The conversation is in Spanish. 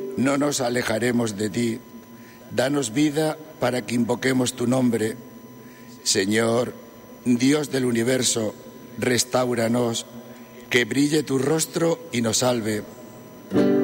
no nos alejaremos de ti. Danos vida para que invoquemos tu nombre. Señor, Dios del universo, restáuranos, que brille tu rostro y nos salve.